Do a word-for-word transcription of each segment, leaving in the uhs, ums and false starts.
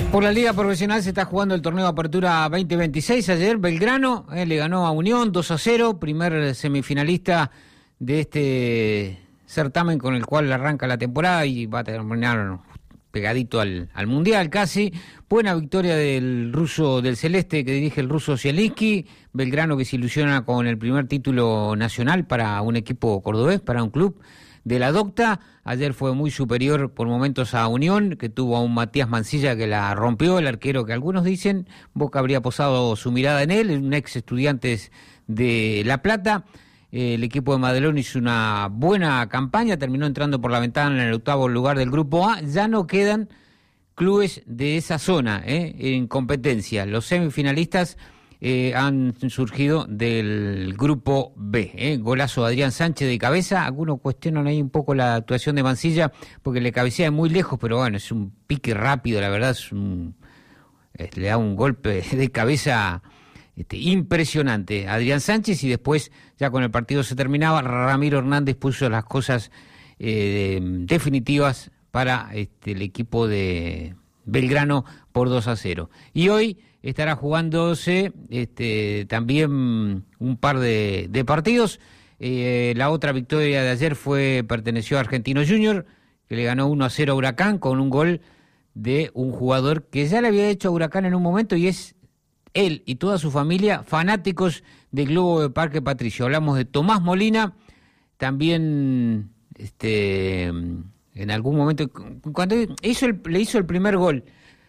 Por la Liga Profesional se está jugando el torneo Apertura veinte veintiséis. Ayer Belgrano eh, le ganó a Unión dos a cero, primer semifinalista de este certamen con el cual arranca la temporada y va a terminar pegadito al, al Mundial casi. Buena victoria del ruso, del celeste que dirige el ruso Zielinski. Belgrano que se ilusiona con el primer título nacional para un equipo cordobés, para un club de la Docta. Ayer fue muy superior por momentos a Unión, que tuvo a un Matías Mancilla que la rompió, el arquero que algunos dicen Boca habría posado su mirada en él, un ex Estudiantes de La Plata. Eh, el equipo de Madelón hizo una buena campaña, terminó entrando por la ventana en el octavo lugar del Grupo A. Ya no quedan clubes de esa zona eh, en competencia. Los semifinalistas Eh, han surgido del Grupo B. Eh. Golazo de Adrián Sánchez de cabeza. Algunos cuestionan ahí un poco la actuación de Mancilla porque le cabecea muy lejos, pero bueno, es un pique rápido, la verdad, es un, eh, le da un golpe de cabeza este, impresionante a Adrián Sánchez, y después, ya con el partido se terminaba, Ramiro Hernández puso las cosas eh, definitivas para este, el equipo de Belgrano por dos a cero. Y hoy estará jugándose este, también un par de, de partidos. Eh, la otra victoria de ayer fue perteneció a Argentino Junior, que le ganó uno a cero a Huracán con un gol de un jugador que ya le había hecho a Huracán en un momento, y es él y toda su familia fanáticos del Globo de Parque Patricio. Hablamos de Tomás Molina, también este, en algún momento, cuando hizo el, le hizo el primer gol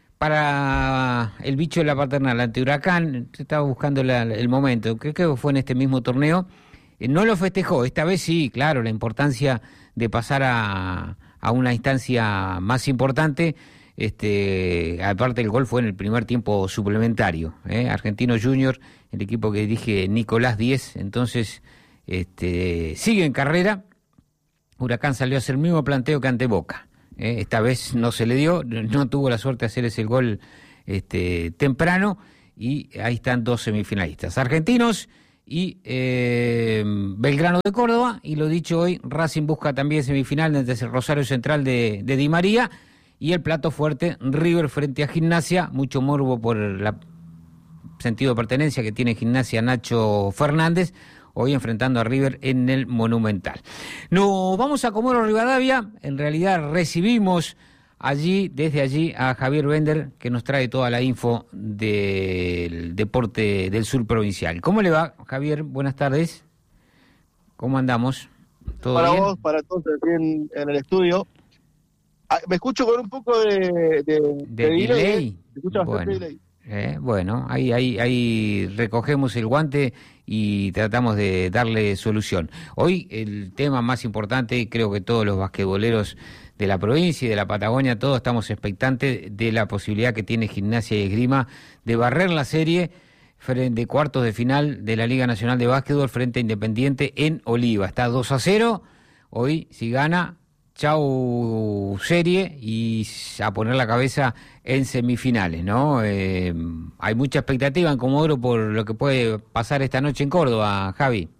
para el bicho de la Paternal ante Huracán, se estaba buscando la, el momento, creo que fue en este mismo torneo, eh, no lo festejó, esta vez sí, claro, la importancia de pasar a, a una instancia más importante, este, aparte el gol fue en el primer tiempo suplementario, ¿eh? Argentino Junior, el equipo que dirige Nicolás Díez, entonces este, sigue en carrera. Huracán salió a hacer el mismo planteo que ante Boca. Eh, esta vez no se le dio, no tuvo la suerte de hacer ese gol este, temprano, y ahí están dos semifinalistas, Argentinos y eh, Belgrano de Córdoba, y lo dicho hoy, Racing busca también semifinal desde el Rosario Central de, de Di María, y el plato fuerte, River frente a Gimnasia, mucho morbo por el sentido de pertenencia que tiene Gimnasia Nacho Fernández, hoy enfrentando a River en el Monumental. Nos vamos a Comodoro Rivadavia, en realidad recibimos allí, desde allí, a Javier Bender, que nos trae toda la info del deporte del sur provincial. ¿Cómo le va, Javier? Buenas tardes. ¿Cómo andamos? ¿Todo para bien? vos, para todos aquí en, en el estudio. Ah, me escucho con un poco de, de, ¿De, de delay. delay? ¿eh? Me escucho bastante Bueno. delay. Eh, bueno, ahí, ahí, ahí recogemos el guante y tratamos de darle solución. Hoy el tema más importante, creo que todos los basquetboleros de la provincia y de la Patagonia, todos estamos expectantes de la posibilidad que tiene Gimnasia y Esgrima de barrer la serie frente a cuartos de final de la Liga Nacional de Básquetbol frente a Independiente en Oliva. Está dos a cero, hoy si gana, chau serie, y a poner la cabeza en semifinales, ¿no? Eh, hay mucha expectativa en Comodoro por lo que puede pasar esta noche en Córdoba, Javi.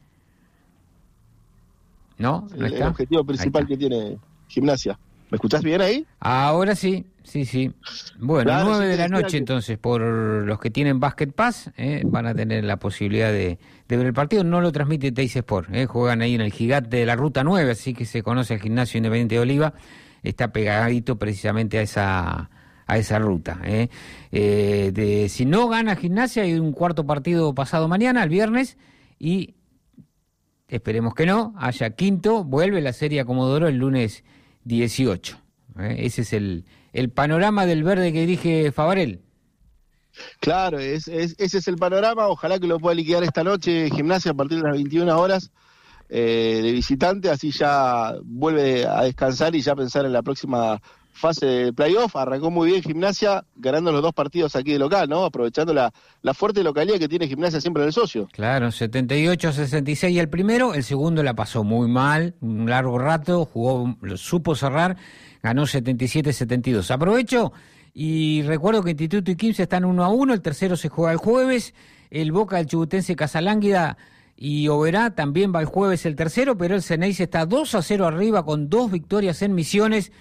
¿No? ¿No el, está? el objetivo principal que tiene Gimnasia. ¿Me escuchás bien ahí? Ahora sí, sí, sí. Bueno, Claro, nueve sí, de la decía noche que- entonces, por los que tienen Basket Pass, eh, van a tener la posibilidad de, de ver el partido. No lo transmite Teis Sport, eh, juegan ahí en el gigante de la Ruta nueve, así que se conoce el Gimnasio Independiente de Oliva, está pegadito precisamente a esa a esa ruta. Eh. Eh, de, si no gana Gimnasia, hay un cuarto partido pasado mañana, el viernes, y esperemos que no, haya quinto, vuelve la serie a Comodoro el lunes dieciocho. ¿eh? Ese es el, el panorama del verde que dirige Favarel. Claro, es, es, ese es el panorama. Ojalá que lo pueda liquidar esta noche Gimnasia a partir de las veintiuna horas eh, de visitante, así ya vuelve a descansar y ya pensar en la próxima fase de playoff. Arrancó muy bien Gimnasia, ganando los dos partidos aquí de local, ¿no? Aprovechando la, la fuerte localidad que tiene Gimnasia siempre en el socio. Claro, setenta y ocho a sesenta y seis el primero, el segundo la pasó muy mal, un largo rato, jugó, lo supo cerrar, ganó setenta y siete a setenta y dos. Aprovecho y recuerdo que Instituto y Quimsa están uno a uno, el tercero se juega el jueves, el Boca del Chubutense Casalánguida y Oberá también va el jueves el tercero, pero el Ceneice está dos a cero arriba con dos victorias en Misiones.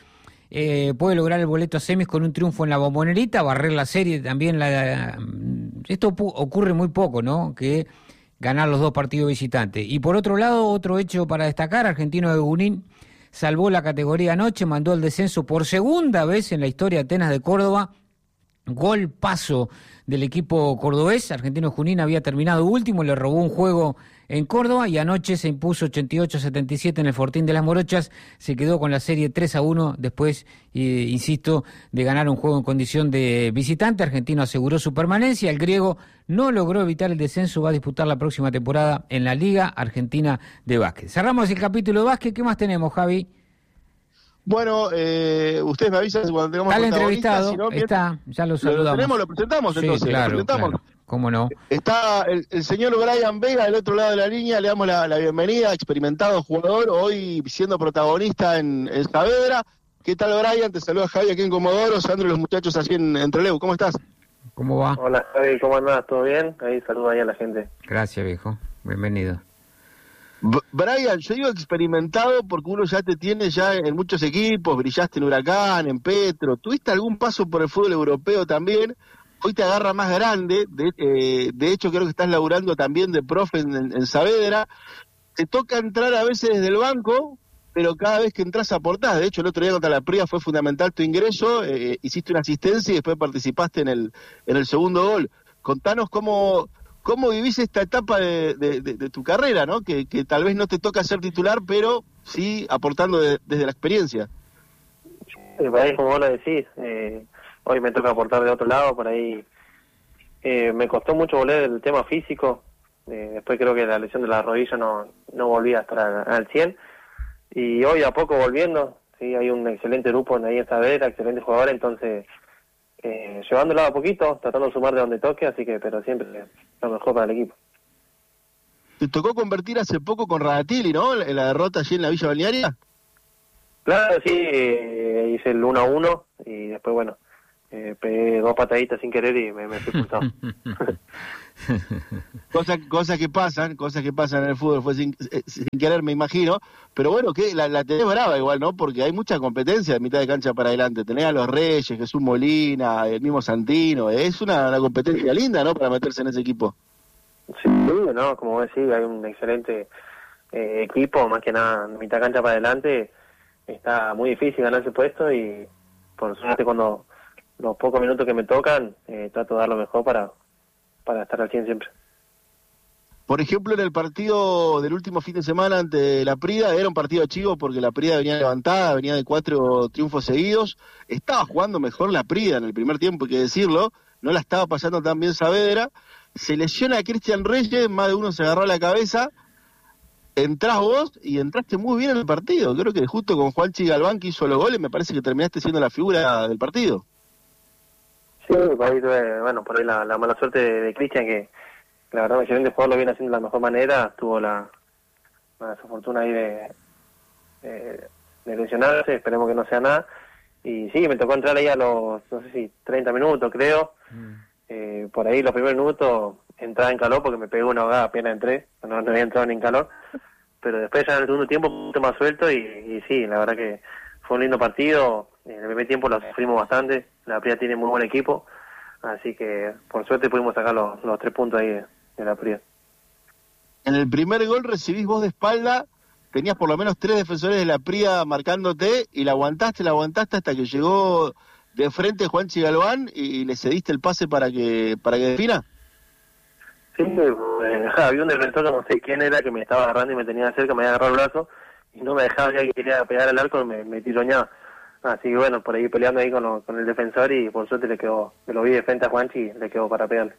eh, puede lograr el boleto a semis con un triunfo en la Bombonera, barrer la serie también. La, esto ocurre muy poco, ¿no? Que ganar los dos partidos visitantes. Y por otro lado, otro hecho para destacar, Argentino de Junín salvó la categoría anoche, mandó el descenso por segunda vez en la historia de Atenas de Córdoba. Gol paso del equipo cordobés. Argentino de Junín había terminado último, le robó un juego en Córdoba y anoche se impuso ochenta y ocho a setenta y siete en el Fortín de las Morochas. Se quedó con la serie tres a uno después, eh, insisto, de ganar un juego en condición de visitante. Argentino aseguró su permanencia. El griego no logró evitar el descenso, va a disputar la próxima temporada en la Liga Argentina de Básquet. Cerramos el capítulo de básquet. ¿Qué más tenemos, Javi? Bueno, eh, ustedes me avisan cuando tengamos Está el entrevistado, si no, bien, está, ya lo saludamos. Lo tenemos, lo presentamos sí, entonces. Claro, lo presentamos. Claro, cómo no. Está el, el señor Brian Vega del otro lado de la línea, le damos la, la bienvenida, experimentado jugador, hoy siendo protagonista en, en Saavedra. ¿Qué tal, Brian? Te saluda Javi aquí en Comodoro, Sandro y los muchachos así en, en Trelew. ¿Cómo estás? ¿Cómo va? Hola, Javi, ¿cómo andás? ¿Todo bien? Ahí saludo ahí a la gente. Gracias, viejo. Bienvenido. Brian, yo digo experimentado porque uno ya te tiene ya en muchos equipos, brillaste en Huracán, en Petro, tuviste algún paso por el fútbol europeo también, hoy te agarra más grande, de, eh, de hecho creo que estás laburando también de profe en, en, en Saavedra, te toca entrar a veces desde el banco, pero cada vez que entras aportás. De hecho el otro día contra la Pría fue fundamental tu ingreso, eh, hiciste una asistencia y después participaste en el, en el segundo gol. Contanos cómo... ¿Cómo vivís esta etapa de, de, de, de tu carrera, ¿no? Que, que tal vez no te toca ser titular, pero sí aportando de, desde la experiencia? Sí, por ahí, como vos lo decís, eh, hoy me toca aportar de otro lado, por ahí eh, me costó mucho volver el tema físico, eh, después creo que la lesión de la rodilla no, no volví a estar al, al cien, y hoy a poco volviendo, sí, hay un excelente grupo en ahí en Saavedra, excelente jugador, entonces... Eh, llevándolo a poquito, tratando de sumar de donde toque, así que, pero siempre lo mejor para el equipo. Te tocó convertir hace poco con Radatili, ¿no? En la derrota allí en la Villa Balnearia. Claro, sí, eh, hice el uno a uno y después, bueno, eh, pegué dos pataditas sin querer y me, me fui pulsado. Cosas cosa que pasan, cosas que pasan en el fútbol, fue sin, sin querer, me imagino, pero bueno, que la, la tenés brava igual, ¿no? Porque hay mucha competencia de mitad de cancha para adelante, tenés a los Reyes, Jesús Molina, el mismo Santino, es una, una competencia linda, ¿no? Para meterse en ese equipo. Sí, no, como vos decís, hay un excelente eh, equipo, más que nada, mitad cancha para adelante, está muy difícil ganar ese puesto y por suerte cuando los pocos minutos que me tocan, eh, trato de dar lo mejor para... para estar al cien siempre. Por ejemplo, en el partido del último fin de semana ante la Prida, era un partido chivo porque la Prida venía levantada, venía de cuatro triunfos seguidos, estaba jugando mejor la Prida en el primer tiempo, hay que decirlo, no la estaba pasando tan bien Saavedra, se lesiona a Cristian Reyes, más de uno se agarró la cabeza, entrás vos y entraste muy bien en el partido, creo que justo con Juanchi Galván que hizo los goles, me parece que terminaste siendo la figura del partido. Sí, por ahí tuve, bueno, por ahí la, la mala suerte de, de Cristian, que la verdad el excelente jugador lo viene haciendo de la mejor manera, tuvo la, la desafortuna ahí de, de, de lesionarse, esperemos que no sea nada, y sí, me tocó entrar ahí a los, no sé si treinta minutos creo, mm. eh, por ahí los primeros minutos entraba en calor porque me pegó una ahogada apenas entré, no, no había entrado ni en calor, pero después ya en el segundo tiempo un poquito más suelto y, y sí, la verdad que fue un lindo partido, en el primer tiempo lo sufrimos bastante, la Pría tiene muy buen equipo, así que por suerte pudimos sacar los, los tres puntos ahí de, de la Pría. En el primer gol recibís vos de espalda, tenías por lo menos tres defensores de la Pría marcándote y la aguantaste, la aguantaste hasta que llegó de frente Juanchi Galván y, y le cediste el pase para que para que defina. Sí, eh, había un defensor, no sé quién era, que me estaba agarrando y me tenía cerca, me había agarrado el brazo y no me dejaba, ya que quería pegar al arco, me, me tironeaba. Así que bueno, por ahí peleando ahí con, lo, con el defensor y por suerte le quedó, me lo vi de frente a Juanchi y le quedó para pegarle.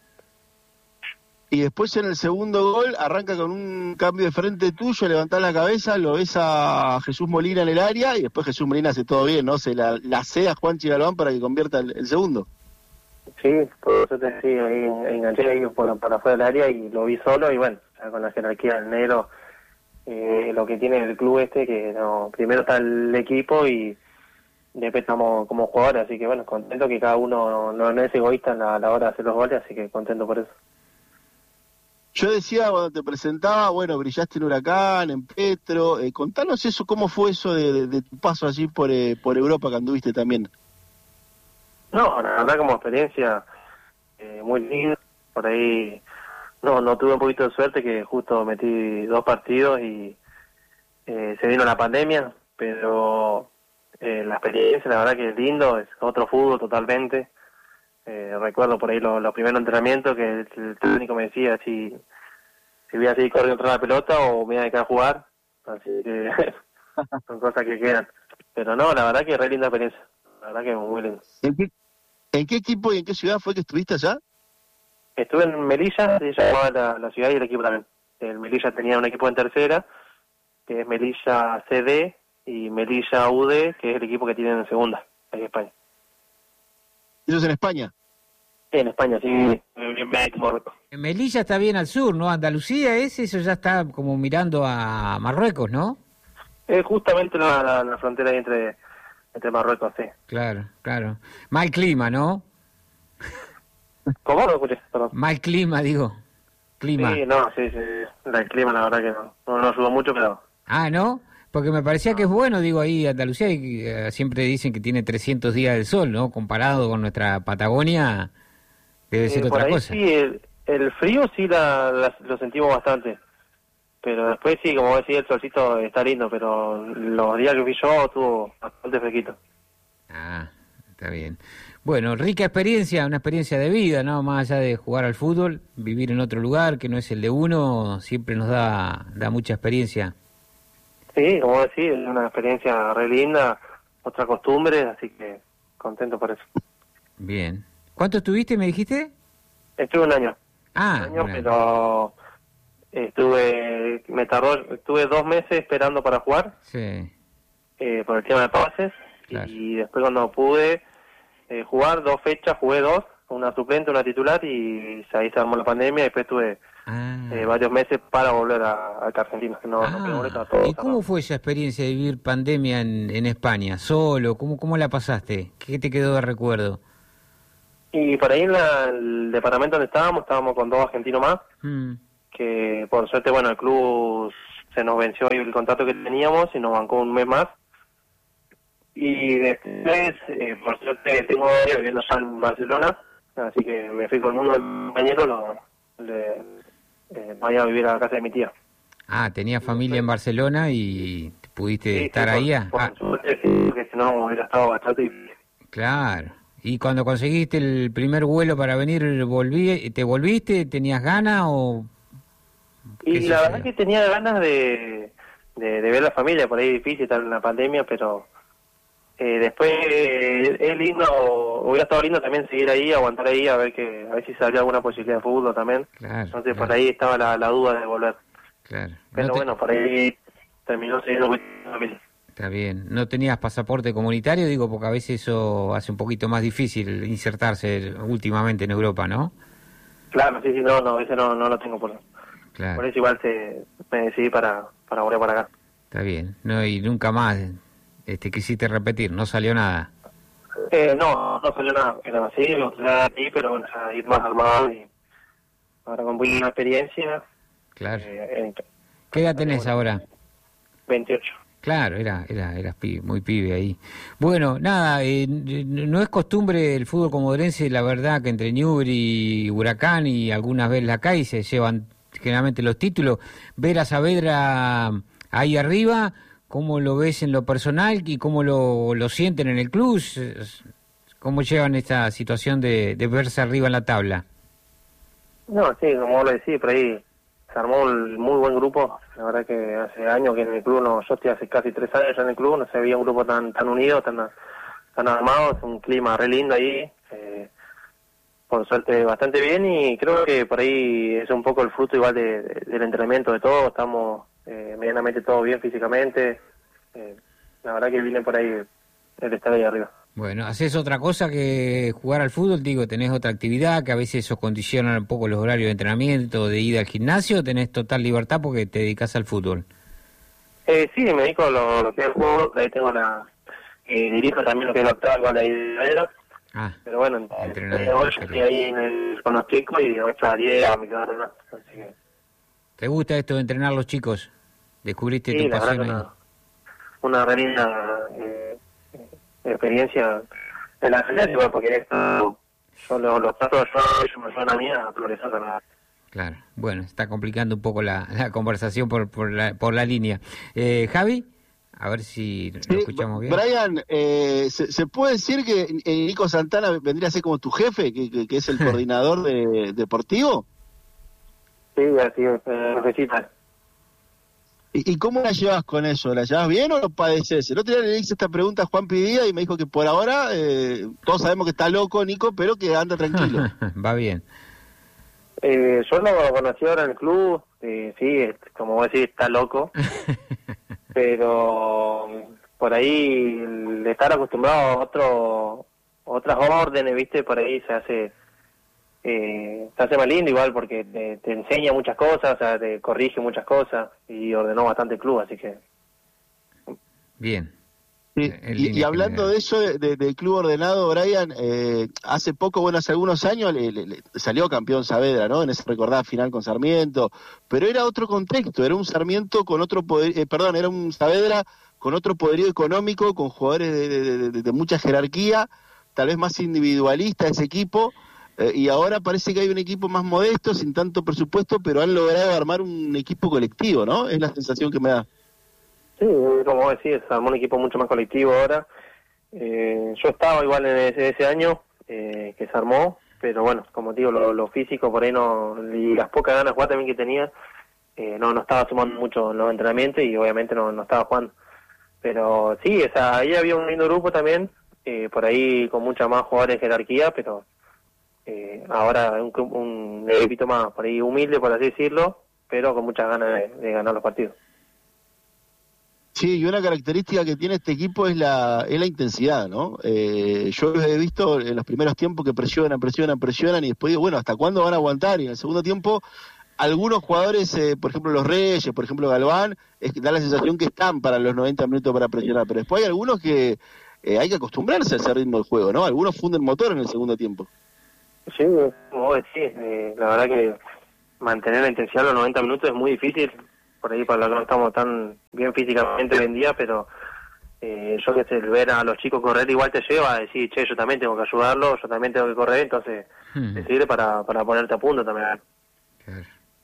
Y después en el segundo gol arranca con un cambio de frente tuyo, levantás la cabeza, lo ves a Jesús Molina en el área y después Jesús Molina hace todo bien, ¿no? Se la, la cede a Juanchi Galván para que convierta el, el segundo. Sí, por suerte sí, ahí enganché ahí por, por afuera del área y lo vi solo y bueno, ya con la jerarquía del negro, eh, lo que tiene el club este, que no, primero está el equipo y después estamos como jugadores, así que bueno, contento que cada uno no, no es egoísta a la, a la hora de hacer los goles, así que contento por eso. Yo decía cuando te presentaba, bueno, brillaste en Huracán, en Petro, eh, contanos eso, cómo fue eso de, de, de tu paso allí por, eh, por Europa que anduviste también. No, la verdad como experiencia eh, muy linda, por ahí no no tuve un poquito de suerte que justo metí dos partidos y eh, se vino la pandemia, pero eh, la experiencia la verdad que es lindo, es otro fútbol totalmente. Eh, recuerdo por ahí los, los primeros entrenamientos que el, el técnico me decía si, si voy a seguir corriendo contra la pelota o me voy a dejar jugar, así que son cosas que quedan. Pero no, la verdad que es re linda experiencia, la verdad que es muy lindo. ¿En qué, ¿En qué equipo y en qué ciudad fue que estuviste allá? Estuve en Melilla, se llamaba la, la ciudad y el equipo también. El Melilla tenía un equipo en tercera, que es Melilla C D, y Melilla U D, que es el equipo que tienen en segunda, ahí en España. ¿Eso es en España? En España, sí, en Marruecos. En Melilla está bien al sur, ¿no? Andalucía es, eso ya está como mirando a Marruecos, ¿no? Es justamente la, la, la frontera ahí entre, entre Marruecos, sí. Claro, claro. Mal clima, ¿no? ¿Cómo? No escuché, perdón. Mal clima, digo. Clima. Sí, no, sí, sí. El clima la verdad que no, no, no ayudó mucho, pero... Ah, ¿no? Porque me parecía que es bueno, digo, ahí Andalucía, y, eh, siempre dicen que tiene trescientos días del sol, ¿no? Comparado con nuestra Patagonia, debe ser eh, por otra ahí cosa. Sí, el, el frío sí la, la- lo sentimos bastante. Pero después sí, como decía, el solcito está lindo, pero los días que fui yo estuvo bastante fresquito. Ah, está bien. Bueno, rica experiencia, una experiencia de vida, ¿no? Más allá de jugar al fútbol, vivir en otro lugar que no es el de uno, siempre nos da, da mucha experiencia. Sí, como decía, es una experiencia re linda, otra costumbre, así que contento por eso. Bien. ¿Cuánto estuviste, me dijiste? Estuve un año, Ah, un año, una- pero estuve, me tardó, estuve dos meses esperando para jugar, sí, eh, por el tema de pases, Claro. y después cuando pude eh, jugar dos fechas, jugué dos, una suplente, una titular, y ahí se armó la pandemia, y después tuve ah. eh, varios meses para volver a, a Argentina, que no, no tengo Ah, boleto, a todo ¿y cómo fue esa experiencia de vivir pandemia en, en España? ¿Solo? ¿Cómo, cómo la pasaste? ¿Qué te quedó de recuerdo? Y por ahí en la- el departamento donde estábamos, estábamos con dos argentinos más, Mm, que por suerte, bueno, el club se nos venció el contrato que teníamos y nos bancó un mes más. Y después, eh, por suerte, tengo viviendo allá en Barcelona, así que me fui con uno de mis compañeros, lo, le, eh, vaya a vivir a la casa de mi tía. Ah, tenías familia en Barcelona y pudiste Sí, sí, estar por- ahí. ah? Por Ah, suerte, sí, porque si no hubiera estado bastante difícil. claro. ¿Y cuando conseguiste el primer vuelo para venir, volví, te volviste? ¿Tenías ganas o...? Y ¿Qué la sucedió? verdad que tenía ganas de, de, de ver la familia, por ahí difícil estar en la pandemia, pero eh, después eh, es lindo, hubiera estado lindo también seguir ahí, aguantar ahí, a ver que a ver si salía alguna posibilidad de fútbol también. Claro, Entonces claro, por ahí estaba la, la duda de volver. claro. Pero No te- bueno, por ahí terminó siguiendo con la familia. Está bien. ¿No tenías pasaporte comunitario? Digo, porque a veces eso hace un poquito más difícil insertarse últimamente en Europa, ¿no? Claro, sí, sí, no, no, ese no, no lo tengo por, Claro. por eso igual se, me decidí para, para volver para acá. Está bien. No, y nunca más este, quisiste repetir, no salió nada. Eh, no, no salió nada, era así, me gustaría ir, pero bueno, ya ir más armado y ahora con buena experiencia. Claro. Eh, en- ¿Qué edad tenés ahora? veintiocho. Claro, era, era, eras pi- muy pibe ahí. Bueno, nada, eh, n- no es costumbre el fútbol comodorense, la verdad, que entre Newbery y Huracán y algunas veces la C A I se llevan generalmente los títulos. Ver a Saavedra ahí arriba, ¿cómo lo ves en lo personal y cómo lo, lo sienten en el club? ¿Cómo llevan esta situación de, de verse arriba en la tabla? No, sí, como vos lo decís, por ahí se armó un muy buen grupo. La verdad que hace años que en el club, no, yo estoy hace casi tres años ya en el club, no se veía un grupo tan tan unido, tan tan armado, es un clima re lindo ahí. Eh, por suerte bastante bien y creo que por ahí es un poco el fruto igual de, de- del entrenamiento de todos, estamos eh, medianamente todos bien físicamente. Eh, la verdad que viene por ahí el estar ahí arriba. Bueno, haces otra cosa que jugar al fútbol, digo, tenés otra actividad que a veces eso condiciona un poco los horarios de entrenamiento, de ida al gimnasio, tenés total libertad porque te dedicas al fútbol. Eh, sí, me dedico a lo, lo que es el juego, ahí tengo la... Eh, dirijo también lo que es la octava, igual ahí de madera, Ah, pero bueno, Entrenador, eh, hoy yo estoy ahí en el, con los chicos y de ocho a diez a mi casa, ¿no? Así que ¿Te gusta esto de entrenar a los chicos? ¿Descubriste Sí, tu la pasión verdad ahí? que una, una re linda eh, eh, experiencia en la final, igual, porque esto, yo los lo trato de ayudar a ellos, me ayudan a mí a progresar también. Claro, bueno, está complicando un poco la, la conversación por, por, la, por la línea. Eh, Javi, a ver si lo Sí, escuchamos bien. Brian, eh, ¿se, se puede decir que eh, Nico Santana vendría a ser como tu jefe, que, que, que es el coordinador de, deportivo? Sí, así es, eh, necesitas. ¿Y, ¿Y cómo la llevas con eso? ¿La llevas bien o lo padeces? El otro día le hice esta pregunta a Juan Pidía y me dijo que por ahora eh, todos sabemos que está loco Nico, pero que anda tranquilo. Va bien. Eh, yo lo conocí ahora en el club, eh, sí, es- como vos decís, está loco, pero por ahí el estar acostumbrado a otro, otras órdenes, viste, por ahí se hace eh, se hace más lindo igual porque te, te enseña muchas cosas, o sea, te corrige muchas cosas y ordenó bastante el club, así que Bien. Sí, En y, y línea hablando general. de eso, de, de- del club ordenado, Brian, eh, hace poco, bueno, hace algunos años le, le- le salió campeón Saavedra, ¿no? En esa recordada final con Sarmiento, pero era otro contexto, era un Sarmiento con otro poder, eh, perdón, era un Saavedra con otro poderío económico, con jugadores de, de- de- de mucha jerarquía, tal vez más individualista ese equipo, eh, y ahora parece que hay un equipo más modesto, sin tanto presupuesto, pero han logrado armar un equipo colectivo, ¿no? Es la sensación que me da. sí, como vos decís, se armó un equipo mucho más colectivo ahora. Eh, yo estaba igual en ese, ese año eh, que se armó, pero bueno, como te digo, lo, lo físico por ahí no, y las pocas ganas de jugar también que tenía, eh, no, no estaba sumando mucho en los entrenamientos y obviamente no, no estaba jugando. Pero sí, o sea, ahí había un lindo grupo también, eh, por ahí con mucha más jugadores de jerarquía, pero eh, ahora un, club- un equipito más por ahí humilde, por así decirlo, pero con muchas ganas de, de ganar los partidos. Sí, y una característica que tiene este equipo es la, es la intensidad, ¿no? Eh, yo los he visto en los primeros tiempos que presionan, presionan, presionan y después digo, bueno, ¿hasta cuándo van a aguantar? Y en el segundo tiempo, algunos jugadores, eh, por ejemplo los Reyes, por ejemplo Galván, es que da la sensación que están para los noventa minutos para presionar, pero después hay algunos que eh, hay que acostumbrarse a ese ritmo de juego, ¿no? Algunos funden motor en el segundo tiempo. Sí, como vos decís, eh, la verdad que mantener la intensidad los noventa minutos es muy difícil, por ahí para los que no estamos tan bien físicamente hoy en día, pero eh, yo que sé, el ver a los chicos correr igual te lleva a decir, che, yo también tengo que ayudarlo, yo también tengo que correr, entonces Hmm, te sirve para, para ponerte a punto también. claro.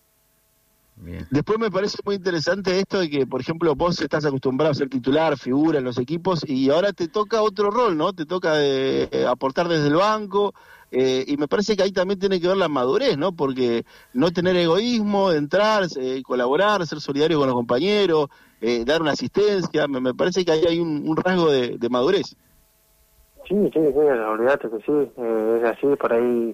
Bien. Después me parece muy interesante esto de que, por ejemplo, vos estás acostumbrado a ser titular, figura en los equipos, y ahora te toca otro rol, ¿no? Te toca de, eh, aportar desde el banco, eh, y me parece que ahí también tiene que ver la madurez, ¿no? Porque no tener egoísmo, entrar, eh, colaborar, ser solidario con los compañeros, eh, dar una asistencia, me, me parece que ahí hay un, un rasgo de, de madurez. Sí, sí, sí, olvídate que sí, eh, es así, por ahí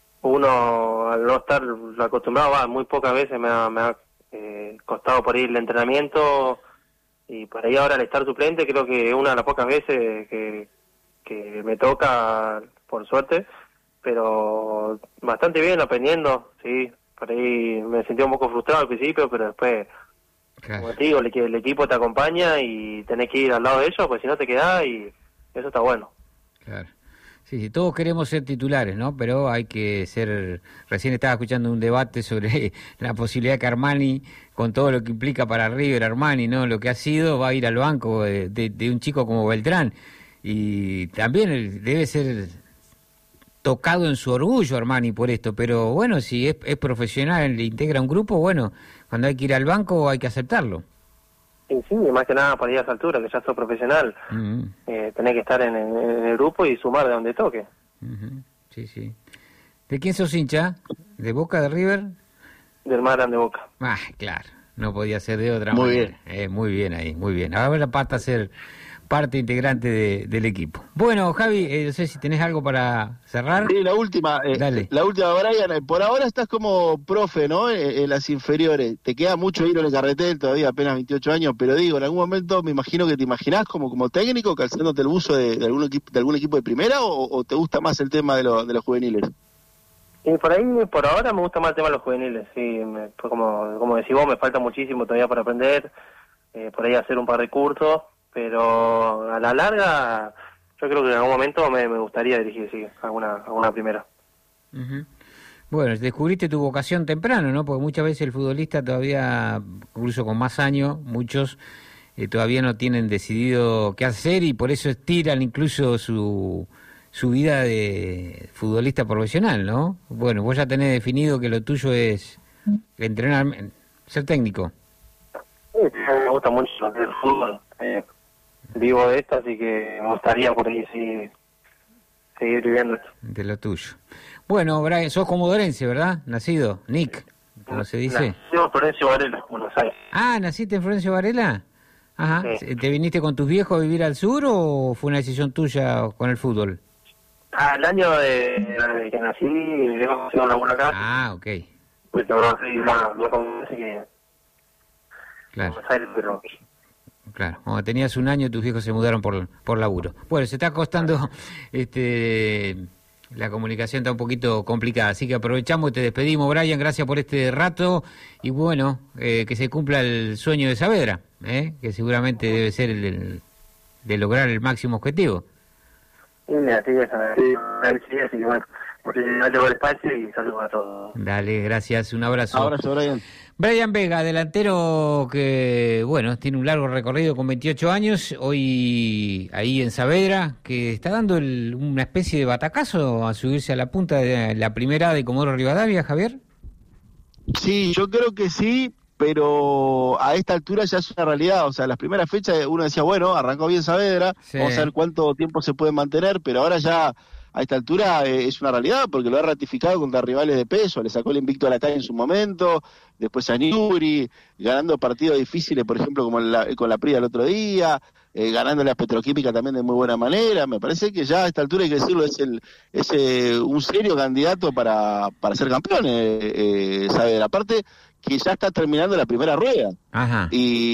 uno al no estar acostumbrado, va, muy pocas veces me ha, me ha eh, costado por ahí el entrenamiento y por ahí ahora al estar suplente creo que es una de las pocas veces que, que me toca, por suerte, pero bastante bien aprendiendo, sí, por ahí me sentí un poco frustrado al principio, pero después, Claro. como te digo, el, el equipo te acompaña y tenés que ir al lado de ellos, pues si no te quedás y eso está bueno. Claro. Sí, sí, todos queremos ser titulares, ¿no? Pero hay que ser... Recién estaba escuchando un debate sobre la posibilidad que Armani, con todo lo que implica para River, Armani, ¿no? Lo que ha sido, va a ir al banco de, de, de un chico como Beltrán. Y también debe ser tocado en su orgullo Armani por esto, pero bueno, si es, es profesional, le integra un grupo, bueno, cuando hay que ir al banco hay que aceptarlo. Sí, sí, más que nada para ir a esa altura, que ya sos profesional, Mm, eh, tenés que estar en, en- en el grupo y sumar de donde toque. ujú, sí, sí. ¿De quién sos hincha? ¿De Boca, de River? Del más grande Boca. Ah, claro, no podía ser de otra Muy manera. Eh, muy bien ahí, muy bien. Ahora pasa a ser parte integrante de, del equipo. Bueno, Javi, eh, no sé si tenés algo para cerrar. Sí, la última, eh, Dale. la última, Brian, eh, por ahora estás como profe, ¿no? En, en las inferiores. Te queda mucho ir en el carretel, todavía apenas veintiocho años, pero digo, en algún momento me imagino que te imaginás como, como técnico calzándote el buzo de, de algún equipo, de algún equipo de primera o, o te gusta más el tema de, lo- de los juveniles. Y por ahí, por ahora me gusta más el tema de los juveniles, sí, me- pues como, como decís vos, me falta muchísimo todavía para aprender, eh, por ahí hacer un par de cursos, pero a la larga yo creo que en algún momento me, me gustaría dirigir, sí, alguna, alguna primera. Ujú. Bueno, descubriste tu vocación temprano, ¿no? Porque muchas veces el futbolista todavía, incluso con más años, muchos eh, todavía no tienen decidido qué hacer y por eso estiran incluso su, su vida de futbolista profesional, ¿no? Bueno, vos ya tenés definido que lo tuyo es entrenar, ser técnico. Sí, me gusta mucho el fútbol. Eh, vivo de esto, así que me gustaría por ahí seguir, seguir viviendo esto. De lo tuyo. Bueno, Brian, sos comodorense, ¿verdad? Nacido, Nick, ¿cómo se dice? Nací en Florencio Varela, Buenos Aires. Ah, ¿naciste en Florencio Varela? Ajá. Sí. ¿Te viniste con tus viejos a vivir al sur o fue una decisión tuya con el fútbol? Ah, el año de, de que nací, yo conocí una buena casa. Ah, ok. Pues logró seguir más, yo como que Claro. Buenos Aires, pero Claro, cuando tenías un año tus viejos se mudaron por, por laburo. Bueno, se está costando, este, la comunicación está un poquito complicada, así que aprovechamos y te despedimos, Brian, gracias por este rato y bueno, eh, que se cumpla el sueño de Saavedra, ¿eh? Que seguramente debe ser el, el de lograr el máximo objetivo. sí, así es, así así que bueno, porque no tengo el espacio y saludos a todos. Dale, gracias, un abrazo. Abrazo, Brian. Brian Vega, delantero que, bueno, tiene un largo recorrido con veintiocho años, hoy ahí en Saavedra, que está dando el, una especie de batacazo a subirse a la punta de la primera de Comodoro Rivadavia, Javier. Sí, yo creo que sí, pero a esta altura ya es una realidad. O sea, las primeras fechas uno decía, bueno, arrancó bien Saavedra, Sí. vamos a ver cuánto tiempo se puede mantener, pero ahora ya a esta altura eh, es una realidad porque lo ha ratificado contra rivales de peso, le sacó el invicto a la calle en su momento, después a Newbery, ganando partidos difíciles, por ejemplo, como la, con la Prida el otro día, eh, ganándole a Petroquímica también de muy buena manera. Me parece que ya a esta altura, hay que decirlo, es el es eh, un serio candidato para, para ser campeón, eh, eh, Saavedra. Aparte que ya está terminando la primera rueda. Ajá.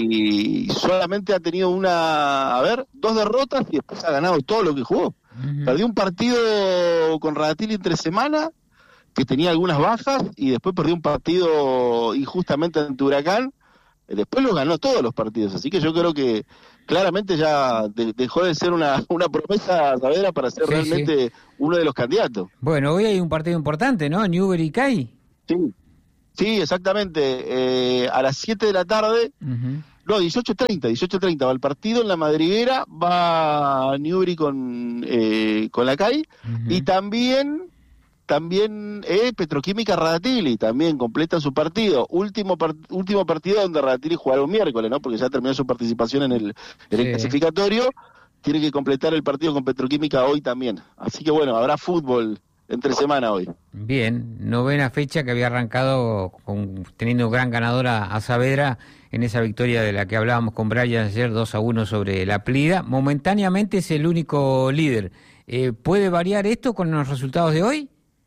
Y solamente ha tenido una, a ver, dos derrotas y después ha ganado todo lo que jugó. Ujú. Perdió un partido con Radatili entre semana, que tenía algunas bajas, y después perdió un partido injustamente ante Huracán. Después los ganó todos los partidos, así que yo creo que claramente ya de, dejó de ser una, una promesa Saavedra para ser Sí, realmente uno de los candidatos. Bueno, hoy hay un partido importante, ¿no? Newbery y Cay. Sí, sí, exactamente. Eh, a las siete de la tarde, Ujú. no, dieciocho treinta, dieciocho treinta va el partido en la Madriguera, va Newbery con, eh, con la C A I, Ujú. y también, también eh, Petroquímica Radatili, también completa su partido. Último par- último partido donde Radatili jugará un miércoles, ¿no? Porque ya terminó su participación en el, en el Sí. clasificatorio, tiene que completar el partido con Petroquímica hoy también. Así que bueno, habrá fútbol entre semana hoy. Bien, novena fecha que había arrancado con, teniendo gran ganadora a Saavedra en esa victoria de la que hablábamos con Brian ayer, dos a uno sobre la Plida. Momentáneamente es el único líder. Eh, ¿Puede variar esto con los resultados de hoy?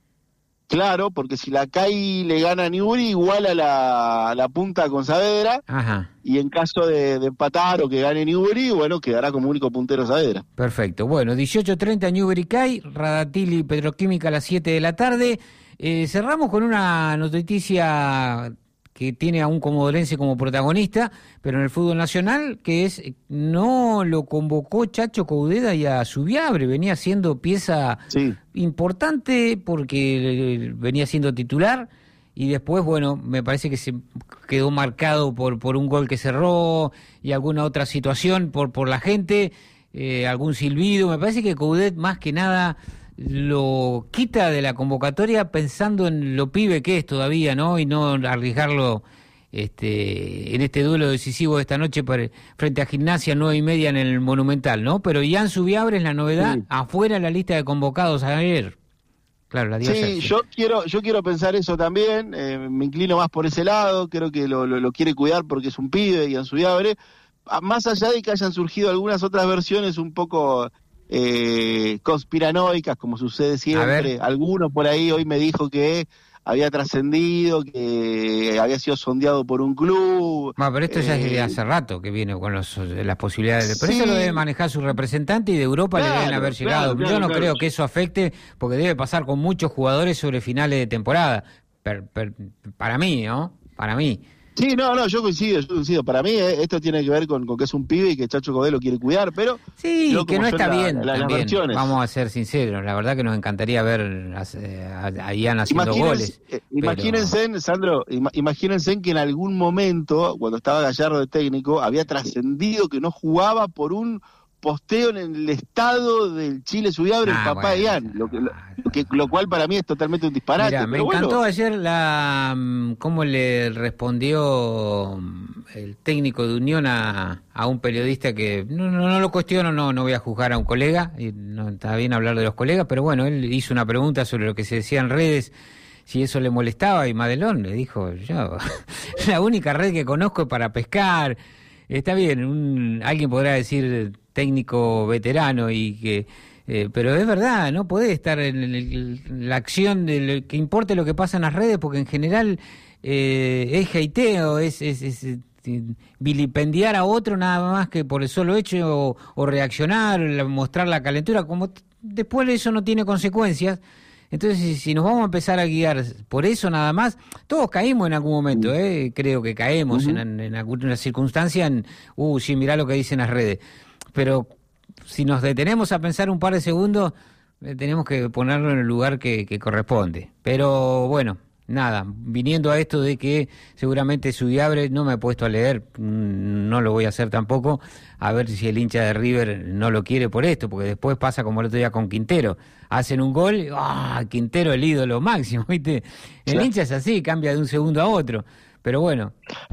Claro, porque si la C A I le gana a Newbery, iguala la, la punta con Saavedra, Ajá, y en caso de, de empatar o que gane Newbery, bueno, quedará como único puntero Saavedra. perfecto. Bueno, dieciocho treinta Newbery Cay, Radatili Petroquímica a las siete de la tarde. Eh, cerramos con una noticia que tiene a un comodorense como protagonista, pero en el fútbol nacional, que es, no lo convocó Chacho Caudeda y a Subiabre, venía siendo pieza Sí. importante porque venía siendo titular y después, bueno, me parece que se quedó marcado por, por un gol que cerró y alguna otra situación por, por la gente, eh, algún silbido. Me parece que Coudet más que nada lo quita de la convocatoria pensando en lo pibe que es todavía, ¿no? Y no arriesgarlo este, en este duelo decisivo de esta noche para, frente a Gimnasia, nueve y media en el Monumental, ¿no? Pero Ian Subiabre es la novedad, Sí. afuera de la lista de convocados ayer. Claro, la dio Sí, Sergio. yo quiero, yo quiero pensar eso también, eh, me inclino más por ese lado, creo que lo, lo, lo quiere cuidar porque es un pibe y Ansubiabre, más allá de que hayan surgido algunas otras versiones un poco eh, conspiranoicas, como sucede A siempre, ver. alguno por ahí hoy me dijo que había trascendido, que había sido sondeado por un club. Bueno, pero esto ya es de eh, hace rato que viene con los, las posibilidades. De, pero Sí. eso lo debe manejar su representante y de Europa le Claro, deben haber claro, llegado. claro, Yo no claro. creo que eso afecte, porque debe pasar con muchos jugadores sobre finales de temporada. Per- per- para mí, ¿no? Para mí. Sí, no, no, yo coincido, yo coincido. Para mí eh, esto tiene que ver con, con que es un pibe y que Chacho Coudet lo quiere cuidar, pero... Sí, yo, que no está la, bien, la, también, las vamos a ser sinceros, la verdad que nos encantaría ver eh, a Ian haciendo imagínense, goles. Eh, imagínense, pero... Sandro, im, imagínense que en algún momento, cuando estaba Gallardo de técnico, había trascendido que no jugaba por un posteo en el estado del Chile Subiabre, ah, el papá bueno, de Ian, lo, que, lo, que, lo cual para mí es totalmente un disparate. Mirá, me pero encantó bueno. ayer la cómo le respondió el técnico de Unión a, a un periodista que no, no, no lo cuestiono, no, no voy a juzgar a un colega, y no está bien hablar de los colegas, pero bueno, él hizo una pregunta sobre lo que se decía en redes, si eso le molestaba, y Madelón le dijo, yo, la única red que conozco es para pescar. Está bien, un, alguien podrá decir técnico veterano y que eh, pero es verdad, no podés estar en, el, en la acción de lo, que importe lo que pasa en las redes, porque en general eh, es hateo, es, es, es, es vilipendiar a otro nada más que por el solo hecho, o, o reaccionar, mostrar la calentura, como t- después eso no tiene consecuencias. Entonces, si, si nos vamos a empezar a guiar por eso nada más, todos caímos en algún momento, ¿eh? Creo que caemos uh-huh. en, en alguna circunstancia, en, uh, sí, mirá lo que dicen las redes. Pero si nos detenemos a pensar un par de segundos, eh, tenemos que ponerlo en el lugar que, que corresponde. Pero bueno, nada, viniendo a esto de que seguramente Subiabre, no me he puesto a leer, no lo voy a hacer tampoco, a ver si el hincha de River no lo quiere por esto, porque después pasa como el otro día con Quintero, hacen un gol, ¡ah! Quintero el ídolo máximo, ¿viste? El sí. hincha es así, cambia de un segundo a otro, pero bueno,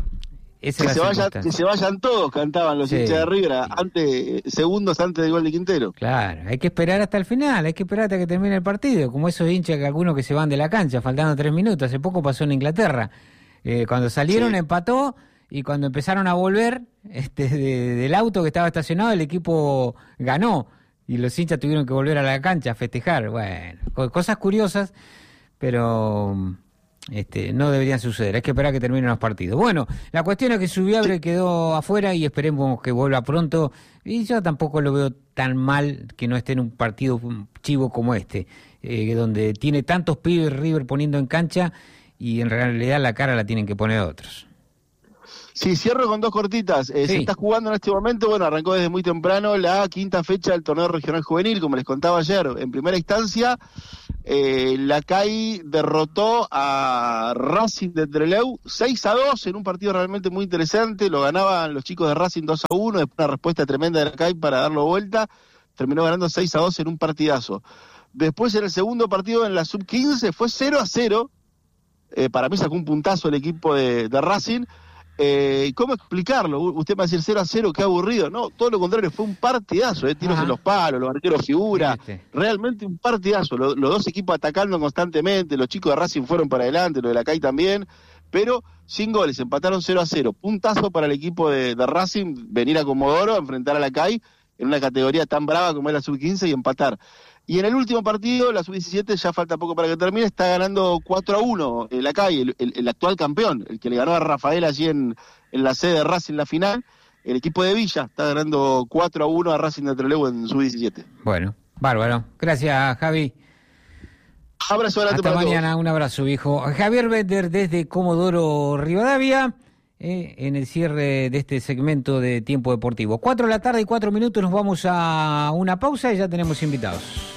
esa que, es se la vaya, que se vayan todos, cantaban los sí. hinchas de River, antes, segundos antes del gol de Quintero. Claro, hay que esperar hasta el final, hay que esperar hasta que termine el partido, como esos hinchas que algunos que se van de la cancha, faltando tres minutos, hace poco pasó en Inglaterra, eh, cuando salieron sí. empató, y cuando empezaron a volver este, de, del auto que estaba estacionado, el equipo ganó, y los hinchas tuvieron que volver a la cancha a festejar. Bueno, cosas curiosas, pero... Este, no deberían suceder, hay que esperar a que terminen los partidos. Bueno, la cuestión es que Subiabre quedó afuera y esperemos que vuelva pronto, y yo tampoco lo veo tan mal que no esté en un partido chivo como este, eh, donde tiene tantos pibes River poniendo en cancha y en realidad la cara la tienen que poner otros. Sí, cierro con dos cortitas. Eh, sí. Se está jugando en este momento, bueno, arrancó desde muy temprano la quinta fecha del torneo regional juvenil, como les contaba ayer. En primera instancia, eh, la C A I derrotó a Racing de Trelew seis a dos en un partido realmente muy interesante. Lo ganaban los chicos de Racing dos a uno, después una respuesta tremenda de la C A I para darlo vuelta. Terminó ganando seis a dos en un partidazo. Después, en el segundo partido, en la sub quince, fue cero a cero. Eh, para mí sacó un puntazo el equipo de, de Racing. Eh, ¿Cómo explicarlo? Usted me va a decir cero a cero, qué aburrido. No, todo lo contrario, fue un partidazo, eh, tiros Ajá. en los palos, los arqueros figura, sí, sí. realmente un partidazo. Los, los dos equipos atacando constantemente, los chicos de Racing fueron para adelante, los de la C A I también, pero sin goles, empataron cero a cero. Puntazo para el equipo de, de Racing, venir a Comodoro a enfrentar a la C A I en una categoría tan brava como es la sub quince y empatar. Y en el último partido, la sub diecisiete, ya falta poco para que termine, está ganando cuatro a uno en la C A I, el, el, el actual campeón, el que le ganó a Rafael allí en, en la sede de Racing en la final. El equipo de Villa está ganando cuatro a uno a Racing de Trelew en sub diecisiete. Bueno, bárbaro. Gracias, Javi. Abrazo grande Hasta para mañana, todos. Un abrazo, viejo. Javier Bender desde Comodoro Rivadavia. Eh, en el cierre de este segmento de Tiempo Deportivo. Cuatro de la tarde y cuatro minutos, nos vamos a una pausa y ya tenemos invitados.